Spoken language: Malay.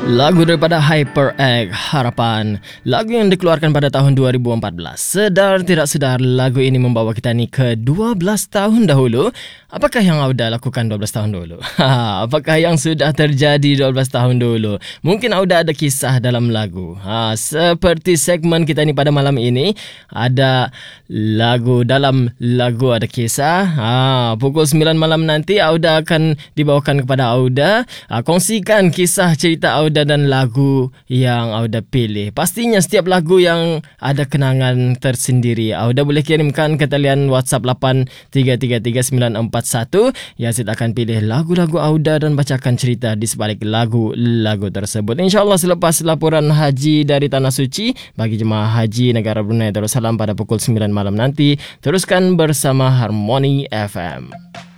Lagu daripada HyperX, Harapan. Lagu yang dikeluarkan pada tahun 2014. Sedar tidak sedar, lagu ini membawa kita ni ke 12 tahun dahulu. Apakah yang Auda lakukan 12 tahun dulu? Apakah yang sudah terjadi 12 tahun dulu? Mungkin Auda ada kisah dalam lagu. Seperti segmen kita ni pada malam ini, ada lagu dalam lagu ada kisah. Pukul 9 malam nanti Auda akan dibawakan kepada Auda. Kongsikan kisah cerita Auda dan lagu yang Auda pilih. Pastinya setiap lagu yang ada kenangan tersendiri. Auda boleh kirimkan ke talian WhatsApp 83339441. Yazid akan pilih lagu-lagu Auda dan bacakan cerita di sebalik lagu-lagu tersebut. InsyaAllah selepas laporan haji dari Tanah Suci bagi jemaah haji negara Brunei Darussalam pada pukul 9 malam nanti. Teruskan bersama Harmony FM.